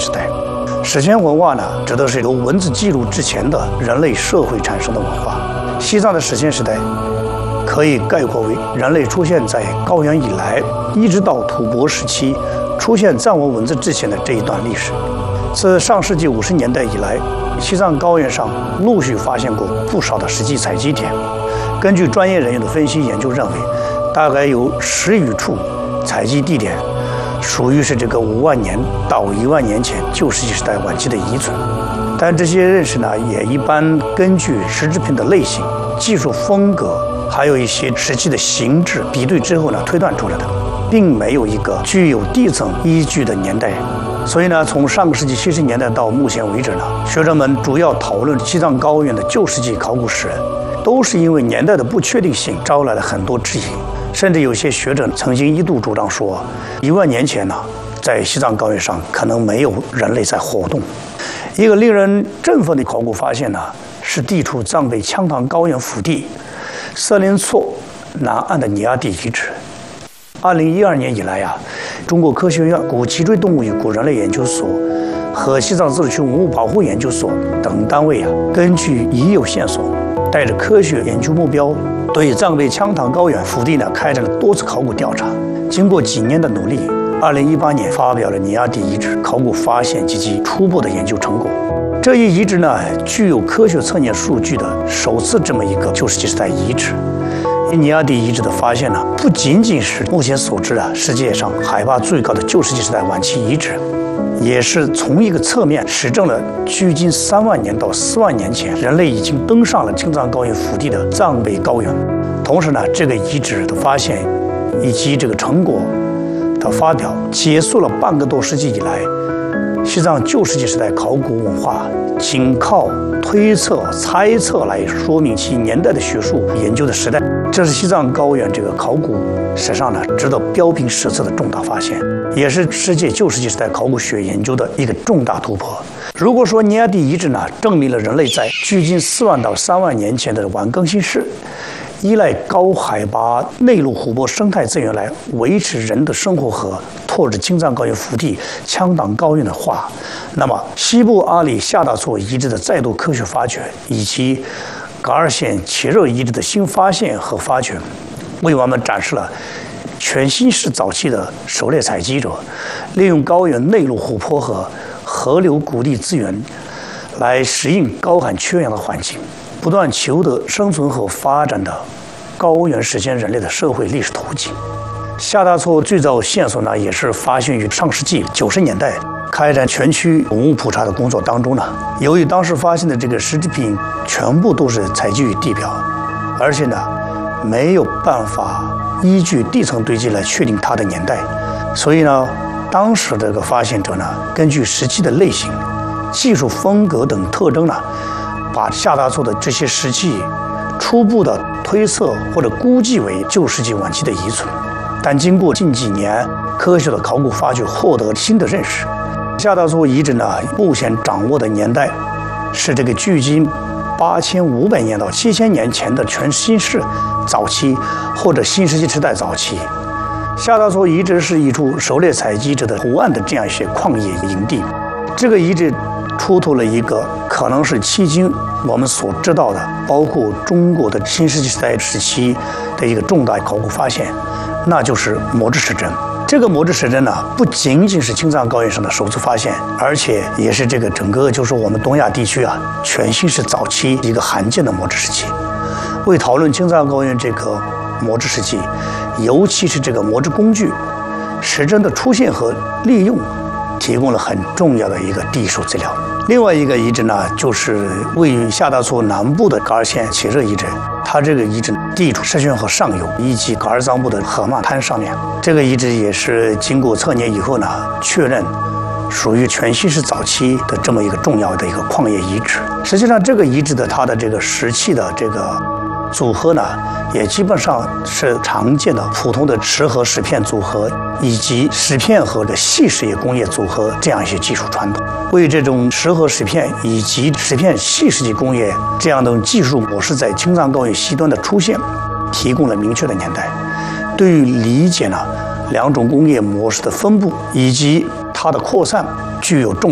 时代。史前文化呢，指的是由文字记录之前的人类社会产生的文化。西藏的史前时代可以概括为人类出现在高原以来，一直到吐蕃时期出现藏文文字之前的这一段历史。自上世纪50年代以来，西藏高原上陆续发现过不少的实际采集点。根据专业人员的分析研究认为，大概有10余处采集地点属于是这个5万年到1万年前旧石器时代晚期的遗存。但这些认识呢，也一般根据石制品的类型、技术风格，还有一些石器的形制比对之后呢推断出来的，并没有一个具有地层依据的年代。所以呢，从上个世纪70年代到目前为止呢，学者们主要讨论西藏高原的旧石器考古史，都是因为年代的不确定性招来了很多质疑。甚至有些学者曾经一度主张说，1万年前呢，在西藏高原上可能没有人类在活动。一个令人振奋的考古发现呢，是地处藏北羌塘高原腹地色林措南岸的尼亚地遗址。2012年以来呀，中国科学院古脊椎动物与古人类研究所和西藏自治区文物保护研究所等单位根据已有线索，带着科学研究目标，对藏北羌塘高原腹地呢开展了多次考古调查。经过几年的努力，2018年发表了尼亚地遗址考古发现及其初步的研究成果。这一遗址呢，具有科学测验数据的首次这么一个旧石器时代遗址。尼亚地遗址的发现呢，不仅仅是目前所知的世界上海拔最高的旧石器时代晚期遗址，也是从一个侧面实证了距今3万年到4万年前人类已经登上了青藏高原腹地的藏北高原。同时呢，这个遗址的发现以及这个成果的发表，结束了半个多世纪以来西藏旧石器时代考古文化仅靠推测、猜测来说明其年代的学术研究的时代。这是西藏高原这个考古史上呢值得标兵史册的重大发现，也是世界旧石器时代考古学研究的一个重大突破。如果说尼亚地遗址呢证明了人类在距今4万到3万年前的晚更新世，依赖高海拔内陆湖泊生态资源来维持人的生活和拓展青藏高原腹地羌塘高原的话，那么西部阿里夏大措遗址的再度科学发掘，以及噶尔县切热遗址的新发现和发掘，为我们展示了全新世早期的狩猎采集者利用高原内陆湖泊和河流谷地资源来适应高寒缺氧的环境，不断求得生存和发展的高原实现人类的社会历史途径。夏大措最早线索呢，也是发现于上世纪90年代开展全区文物普查的工作当中呢。由于当时发现的这个石制品全部都是采集于地表，而且呢没有办法依据地层堆积来确定它的年代，所以呢，当时这个发现者呢，根据石器的类型、技术风格等特征呢，把夏大措的这些石器初步的推测或者估计为旧石器晚期的遗存。但经过近几年科学的考古发掘，获得新的认识。夏大措遗址呢，目前掌握的年代是这个距今8500年到7000年前的全新世早期或者新石器时代早期。夏大措遗址是一处狩猎采集者的湖岸的这样一些旷野营地。这个遗址出土了一个可能是迄今我们所知道的，包括中国的新石器时代时期的一个重大考古发现，那就是魔制石针。这个魔制石针呢，不仅仅是青藏高原上的首次发现，而且也是这个整个就是我们东亚地区全新世早期一个罕见的魔制石器。为讨论青藏高原这个魔制石器，尤其是这个魔制工具石针的出现和利用，提供了很重要的一个地术资料。另外一个遗址呢，就是位于夏大措南部的噶尔县切热遗址。它这个遗址地处石泉河上游以及噶尔藏布的河曼滩上面。这个遗址也是经过测年以后呢，确认属于全新世早期的这么一个重要的一个矿业遗址。实际上，这个遗址的它的这个石器的这个组合呢，也基本上是常见的普通的石和石片组合，以及石片和的细石业工业组合这样一些技术传统，为这种石和石片以及石片细石器工业这样的技术模式在青藏高原西端的出现，提供了明确的年代。对于理解呢两种工业模式的分布以及它的扩散，具有重